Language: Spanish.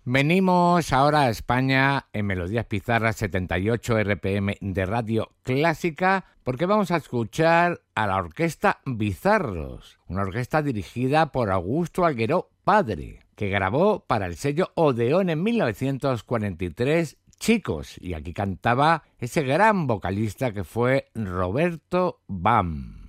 Venimos ahora a España en Melodías Pizarras 78 RPM de Radio Clásica porque vamos a escuchar a la Orquesta Bizarros, una orquesta dirigida por Augusto Algueró padre, que grabó para el sello Odeón en 1943 Chicos, y aquí cantaba ese gran vocalista que fue Roberto Bam.